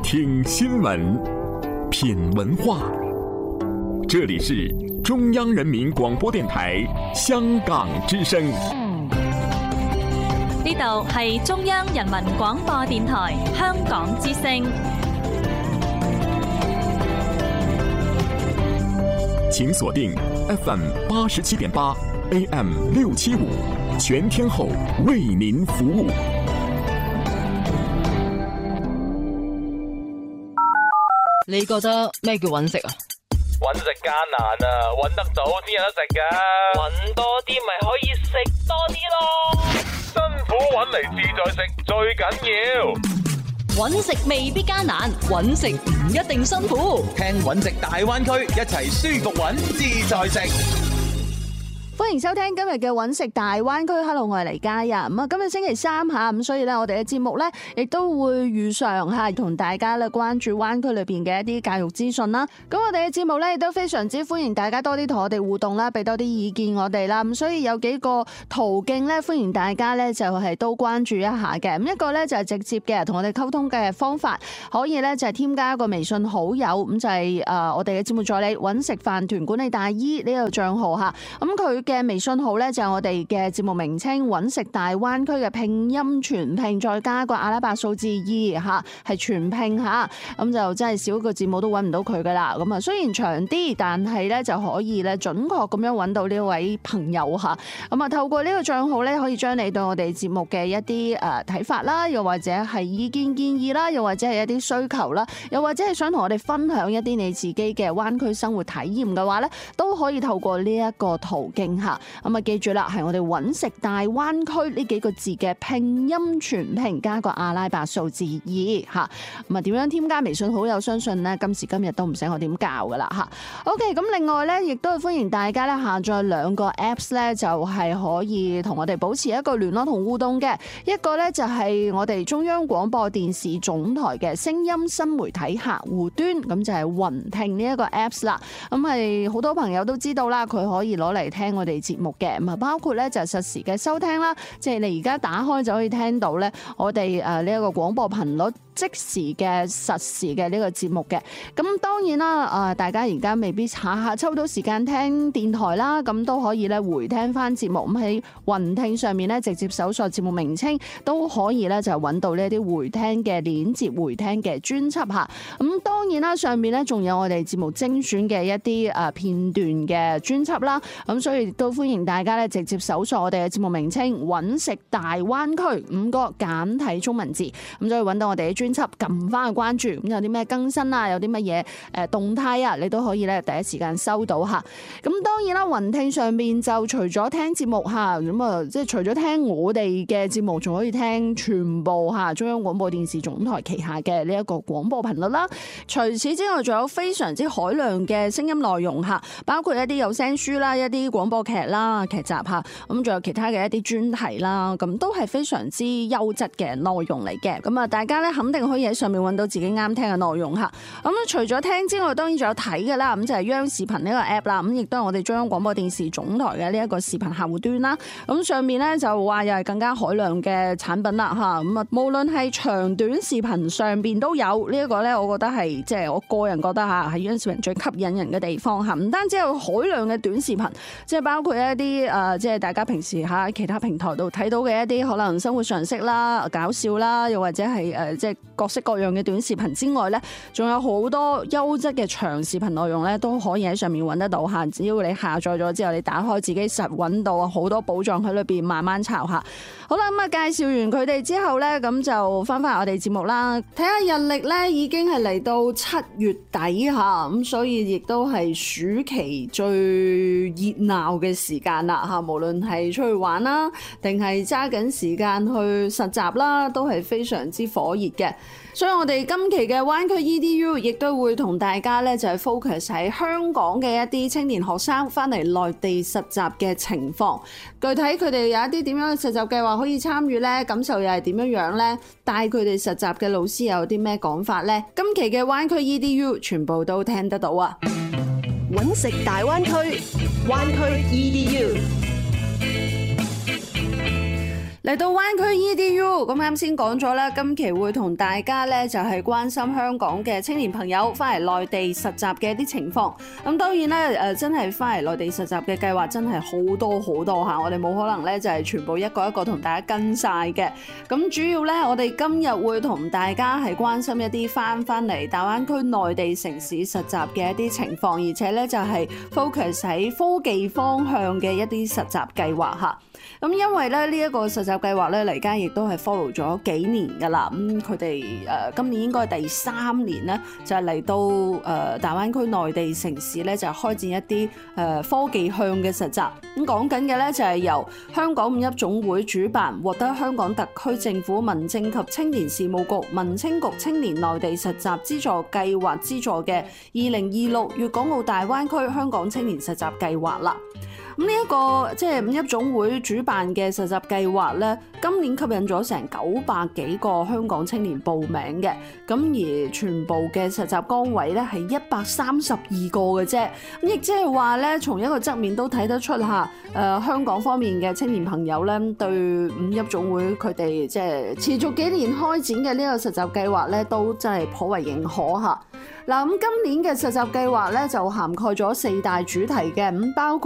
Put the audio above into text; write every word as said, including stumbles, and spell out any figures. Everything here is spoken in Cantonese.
听新闻，品文化。这里是中央人民广播電台香港之聲。 呢度係中央人民廣播電台香港之聲。 請鎖定 F M 八十七點八 A M 六七五，全天候為您服務。 你覺得咩叫揾食啊？ 揾食艱難啊，揾得到先有得食噶。揾多啲咪可以食多啲咯。辛苦揾嚟自在食最緊要。 揾食未必艱難，揾食唔一定辛苦。 聽揾食大灣區，一齊舒服揾自在食。 歡迎收聽今日嘅揾食大灣區。Hello， 我係黎嘉欣。咁啊，今日星期三吓，咁所以咧，我哋嘅節目咧，亦都會如常吓，同大家咧關注灣區裏邊嘅一啲教育資訊啦。咁我哋嘅節目咧，亦都非常之歡迎大家多啲同我哋互動啦，俾多啲意見我哋啦。咁所以有幾個途徑咧，歡迎大家咧就係都關注一下嘅。咁一個咧就係直接嘅同我哋溝通嘅方法，可以咧就係添加一個微信好友，咁就係誒我哋嘅節目助理揾食飯團管理大姨呢個賬號吓。咁佢嘅微信號咧就係我哋嘅節目名稱揾食大灣區嘅拼音全拼，再加個阿拉伯數字二吓，係全拼吓，咁就真係少個字母都揾唔到佢噶啦。咁啊雖然長啲，但係咧就可以咧準確咁樣揾到呢位朋友吓。咁啊透過呢個賬號咧，可以將你對我哋節目嘅一啲誒睇法啦，又或者係意見建議啦，又或者係一啲需求啦，又或者係想同我哋分享一啲你自己嘅灣區生活體驗嘅話咧，都可以透過呢一個途徑。咁啊，記住啦，係我哋揾食大灣區呢幾個字嘅拼音全拼加個阿拉伯數字二吓。咁啊，點樣添加微信好友？相信呢今時今日都唔使我點教噶啦吓。OK， 咁另外咧，亦都係歡迎大家咧下載兩個 Apps 咧，就係可以同我哋保持一個聯絡同互動嘅。一個咧就係我哋中央廣播電視總台嘅聲音新媒體客戶端，咁就係雲聽呢一個 Apps 啦。咁係好多朋友都知道啦，佢可以攞嚟聽我哋節目嘅，咁啊包括咧就實時嘅收聽啦，即係你而家打開就可以聽到咧我哋誒呢一個廣播頻率即時嘅實時嘅呢個節目嘅。咁當然啦，誒大家而家未必下下抽到時間聽電台啦，咁都可以咧回聽翻節目，咁喺雲聽上面咧直接搜索節目名稱都可以咧就揾到呢啲回聽嘅鏈接、回聽嘅專輯吓。咁當然啦，上面咧仲有我哋節目精選嘅一啲誒片段嘅專輯啦，咁所以都歡迎大家咧直接搜索我哋嘅節目名稱揾食大灣區五個簡體中文字，咁就可以揾到我哋嘅專輯，撳翻去關注，咁有啲咩更新啊，有啲乜嘢誒動態啊，你都可以咧第一時間收到吓。咁當然啦，雲聽上面就除咗聽節目吓，咁啊即係除咗聽我哋嘅節目，仲可以聽全部吓中央廣播電視總台旗下嘅呢一個廣播頻率啦。除此之外，仲有非常之海量嘅聲音內容吓，包括一啲有聲書啦，一啲廣播劇啦、劇集吓，咁仲有其他嘅一啲專題啦，咁都係非常之優質嘅內容嚟嘅。咁啊，大家咧肯定可以喺上面揾到自己啱聽嘅內容吓。咁咧除咗聽之外，當然仲有睇嘅啦。咁就係央視頻呢個 app 啦，咁亦都係我哋中央廣播電視總台嘅呢一個視頻客戶端啦。咁上面咧就話又係更加海量嘅產品啦吓。咁啊，無論係長短視頻上邊都有呢一個咧，我覺得係即係我個人覺得吓係央視頻最吸引人嘅地方吓。唔單止有海量嘅短視頻，即係包括一啲誒，即係大家平時喺其他平台度睇到嘅一啲可能生活常識啦、搞笑啦，又或者係誒即係各式各樣嘅短視頻之外咧，仲有好多優質嘅長視頻內容咧，都可以喺上面揾得到吓。只要你下載咗之後，你打開自己實揾到好多寶藏喺裏邊，慢慢抄下。好啦，咁啊介紹完佢哋之後咧，咁就翻返我哋節目啦。睇下日曆咧，已經係嚟到七月底吓，咁所以亦都係暑期最熱鬧嘅時間啦吓。無論係出去玩啦，定係揸緊時間去實習啦，都係非常之火熱嘅。所以我哋今期嘅灣區 E D U 亦都會同大家咧就係 focus 喺香港嘅一啲青年學生翻嚟內地實習嘅情況。具體佢哋有一啲點樣嘅實習計劃可以參與咧，感受又係點樣樣咧？帶佢哋實習嘅老師有啲咩講法咧？今期嘅灣區 E D U 全部都聽得到啊！ 揾食大灣區，灣區 E D U。 嚟到灣區 E D U， 咁啱先講咗啦，今期會同大家咧就係關心香港嘅青年朋友翻嚟內地實習嘅一啲情況。咁當然咧誒，真係翻嚟內地實習嘅計劃真係好多好多嚇，我哋冇可能咧就係全部一個一個同大家跟晒嘅。咁主要咧，我哋今日會同大家係關心一啲翻翻嚟大灣區內地城市實習嘅一啲情況，而且咧就係 focus 喺科技方向嘅一啲實習計劃嚇。咁因為咧呢一個實習計劃咧，嚟家亦都係 follow 咗幾年㗎啦。咁佢哋誒今年應該係第三年咧，就係嚟到誒大灣區內地城市咧，就開展一啲誒科技向嘅實習。咁講緊嘅咧就係由香港五一總會主辦，獲得香港特區政府民政及青年事務局民青局青年內地實習資助計劃資助嘅二零二六粵港澳大灣區香港青年實習計劃啦。咁呢一個即係五一總會主辦嘅實習計劃咧，今年吸引咗成九百幾個香港青年報名嘅，咁而全部嘅實習崗位咧係一百三十二個嘅啫。咁亦即係話咧，從一個側面都睇得出嚇，誒、呃、香港方面嘅青年朋友咧對五一總會佢哋即係持續幾年開展嘅呢個實習計劃咧，都真係頗為認可嚇。嗱，咁今年嘅實習計劃咧就涵蓋咗四大主題嘅，咁包括